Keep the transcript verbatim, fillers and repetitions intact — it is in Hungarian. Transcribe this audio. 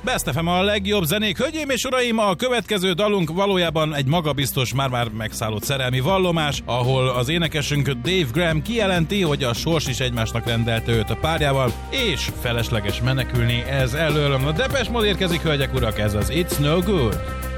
Best ef em a legjobb zenék. Hölgyeim és uraim, a következő dalunk valójában egy magabiztos, már-már megszállott szerelmi vallomás, ahol az énekesünk Dave Graham kijelenti, hogy a sors is egymásnak rendelte őt a párjával, és felesleges menekülni ez elől. A Depeche Mode érkezik, hölgyek, urak, ez az It's No Good.